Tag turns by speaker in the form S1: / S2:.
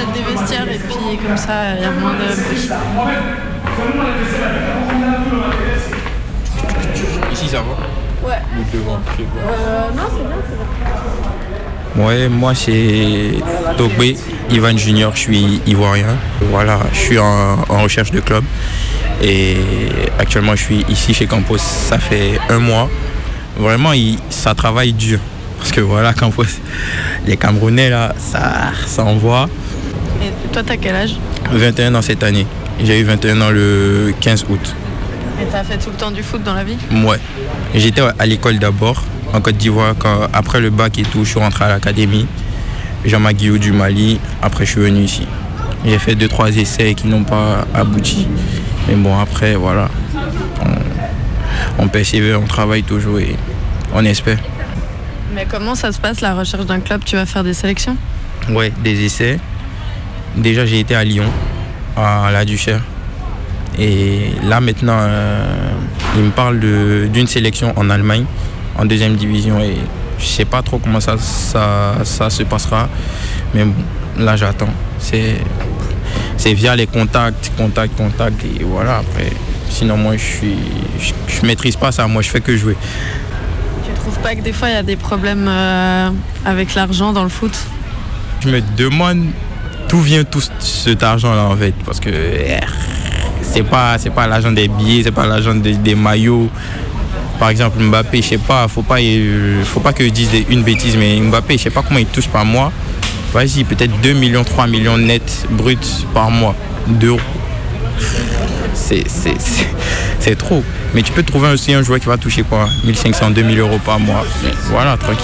S1: peut-être des vestiaires et puis comme ça, il y a moins de bruit.
S2: Ici, ça va?
S1: Ouais.
S2: Ou devant, je sais pas.
S1: Non, c'est bien.
S2: Ouais, moi c'est Togbé, Ivan Junior, je suis ivoirien. Voilà, je suis en recherche de club et actuellement je suis ici chez Campos, ça fait 1 mois. Vraiment, ça travaille dur parce que voilà, Campos, les Camerounais là, ça envoie.
S1: Et toi, t'as quel âge?
S2: 21 ans cette année. J'ai eu 21 ans le 15 août.
S1: Et t'as fait tout le temps du foot dans la vie?
S2: Ouais. J'étais à l'école d'abord, en Côte d'Ivoire. Après le bac et tout, je suis rentré à l'académie. Jean-Marc Guillaume du Mali. Après, je suis venu ici. J'ai fait 2-3 essais qui n'ont pas abouti. Mais bon, après, voilà. On persévère, on travaille toujours et on espère.
S1: Mais comment ça se passe, la recherche d'un club? Tu vas faire des sélections?
S2: Ouais, des essais. Déjà, j'ai été à Lyon, à la Duchère. Et là, maintenant, il me parle d'une sélection en Allemagne, en 2e division. Et je ne sais pas trop comment ça se passera. Mais bon, là, j'attends. C'est via les contacts. Et voilà, après. Sinon, moi, je maîtrise pas ça. Moi, je fais que jouer.
S1: Tu trouves pas que des fois, il y a des problèmes avec l'argent dans le foot?
S2: Je me demande d'où vient tout cet argent-là, en fait. Parce que c'est pas l'argent des billets, c'est pas l'argent des maillots. Par exemple, Mbappé, je sais pas, faut pas que je dise une bêtise, mais Mbappé, je sais pas comment il touche par mois. Vas-y, peut-être 2 millions, 3 millions net bruts par mois d'euros. C'est trop. Mais tu peux trouver aussi un joueur qui va toucher quoi, 1500, 2000 euros par mois. Mais voilà, tranquille.